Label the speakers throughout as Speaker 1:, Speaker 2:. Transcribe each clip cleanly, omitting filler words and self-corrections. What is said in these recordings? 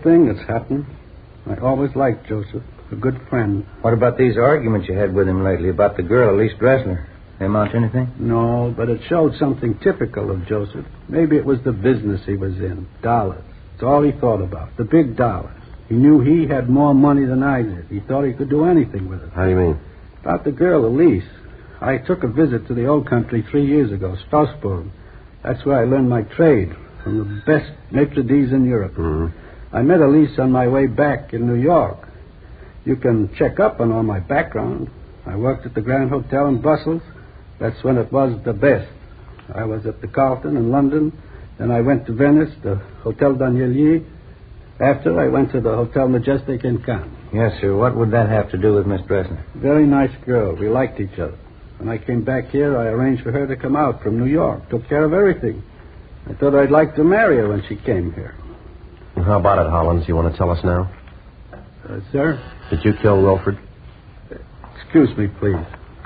Speaker 1: thing that's happened. I always liked Joseph, a good friend.
Speaker 2: What about these arguments you had with him lately about the girl, Elise Dressler? They amount to anything?
Speaker 1: No, but it showed something typical of Joseph. Maybe it was the business he was in. Dollars. It's all he thought about. The big dollars. He knew he had more money than I did. He thought he could do anything with it.
Speaker 3: How do you mean?
Speaker 1: About the girl, Elise. I took a visit to the old country 3 years ago, Strasbourg. That's where I learned my trade, from the best maitre d's in Europe.
Speaker 3: Mm-hmm.
Speaker 1: I met Elise on my way back in New York. You can check up on all my background. I worked at the Grand Hotel in Brussels. That's when it was the best. I was at the Carlton in London. Then I went to Venice, the Hotel Danielier. After, I went to the Hotel Majestic in Cannes.
Speaker 2: Yes, sir. What would that have to do with Miss Dressler?
Speaker 1: Very nice girl. We liked each other. When I came back here, I arranged for her to come out from New York. Took care of everything. I thought I'd like to marry her when she came here.
Speaker 3: And how about it, Hollins? You want to tell us now?
Speaker 1: Sir?
Speaker 3: Did you kill Wilford?
Speaker 1: Excuse me, please.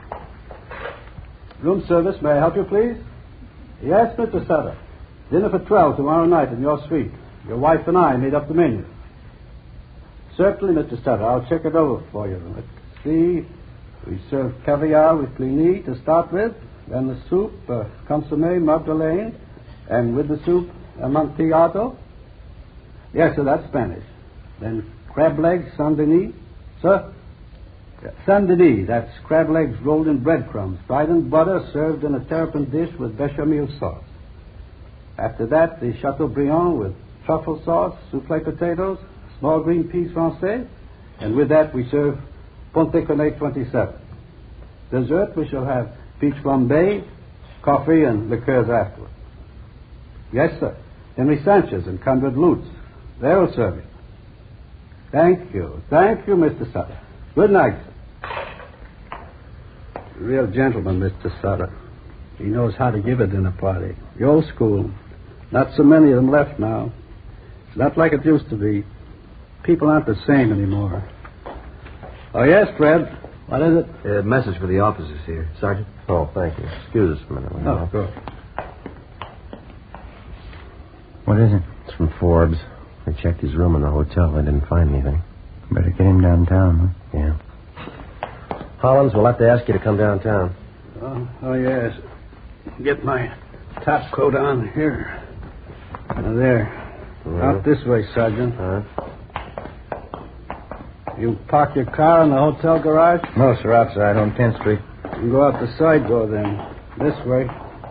Speaker 1: Room service, may I help you, please? Yes, Mr. Sutter. Dinner for 12 tomorrow night in your suite. Your wife and I made up the menu. Certainly, Mr. Sutter. I'll check it over for you. Let's see. We serve caviar with blini to start with. Then the soup, consommé Magdalene. And with the soup, amontillado. Yes, sir, that's Spanish. Then crab legs, Saint-Denis. Sir? Saint-Denis, that's crab legs rolled in breadcrumbs, fried in butter, served in a terrapin dish with bechamel sauce. After that, the Chateaubriand with truffle sauce, soufflé potatoes, small green peas français, and with that we serve Ponte Connait 27. Dessert, we shall have peach flambé, coffee, and liqueurs afterwards. Yes, sir. Henry Sanchez and Conrad Lutz. They'll serve it. Thank you. Thank you, Mr. Sutter. Good night, sir. Real gentleman, Mr. Sutter. He knows how to give a dinner party. The old school. Not so many of them left now. It's not like it used to be. People aren't the same anymore. Oh, yes, Fred. What is it?
Speaker 4: A message for the officers here. Sergeant?
Speaker 3: Oh, thank you. Excuse us a minute.
Speaker 1: Oh, good.
Speaker 2: What is it?
Speaker 3: It's from Forbes. They checked his room in the hotel. They didn't find anything.
Speaker 2: Better get him downtown, huh?
Speaker 3: Yeah. Hollins, we'll have to ask you to come downtown.
Speaker 1: Oh, yes. Get my top coat on here. There. Out this way, Sergeant. You park your car in the hotel garage?
Speaker 2: No, sir, outside on 10th Street.
Speaker 1: You can go out the side door then. This way.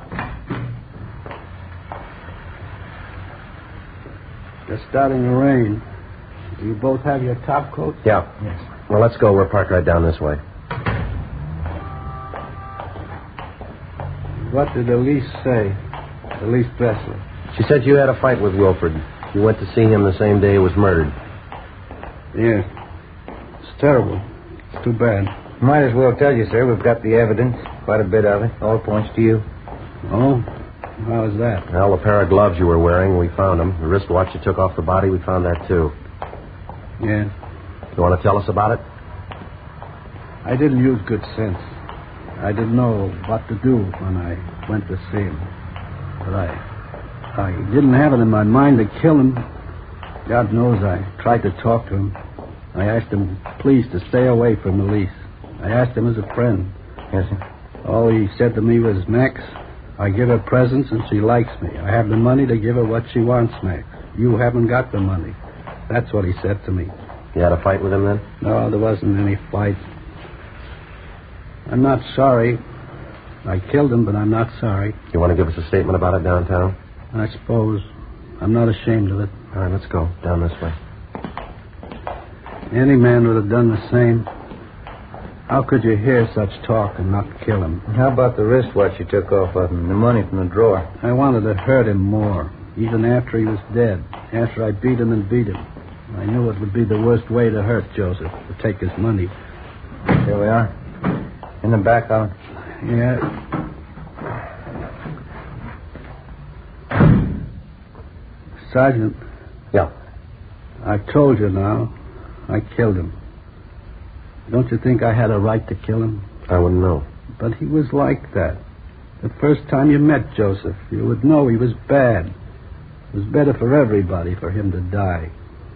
Speaker 1: It's starting to rain. Do you both have your top coats?
Speaker 3: Yeah.
Speaker 2: Yes.
Speaker 3: Well, let's go. We're parked right down this way.
Speaker 1: What did Elise say? Elise Dressler.
Speaker 3: She said you had a fight with Wilford. You went to see him the same day he was murdered.
Speaker 1: Yeah. It's terrible. It's too bad.
Speaker 2: Might as well tell you, sir. We've got the evidence. Quite a bit of it. All points to you.
Speaker 1: Oh? How is that?
Speaker 3: Well, the pair of gloves you were wearing, we found them. The wristwatch you took off the body, we found that, too.
Speaker 1: Yeah.
Speaker 3: You want to tell us about it?
Speaker 1: I didn't use good sense. I didn't know what to do when I went to see him. But I didn't have it in my mind to kill him. God knows I tried to talk to him. I asked him, please, to stay away from Elise. I asked him as a friend.
Speaker 2: Yes, sir.
Speaker 1: All he said to me was, Max, I give her presents and she likes me. I have the money to give her what she wants, Max. You haven't got the money. That's what he said to me.
Speaker 3: You had a fight with him then?
Speaker 1: No, there wasn't any fight. I'm not sorry. I killed him, but I'm not sorry.
Speaker 3: You want to give us a statement about it downtown?
Speaker 1: I suppose. I'm not ashamed of it.
Speaker 3: All right, let's go. Down this way.
Speaker 1: Any man would have done the same. How could you hear such talk and not kill him?
Speaker 2: How about the wristwatch you took off of him, the money from the drawer?
Speaker 1: I wanted to hurt him more, even after he was dead, after I beat him and beat him. I knew it would be the worst way to hurt Joseph, to take his money.
Speaker 2: Here we are. In the back, Alan.
Speaker 1: Yeah. Sergeant.
Speaker 3: Yeah.
Speaker 1: I've told you now. I killed him. Don't you think I had a right to kill him?
Speaker 3: I wouldn't know.
Speaker 1: But he was like that. The first time you met Joseph, you would know he was bad. It was better for everybody for him to die.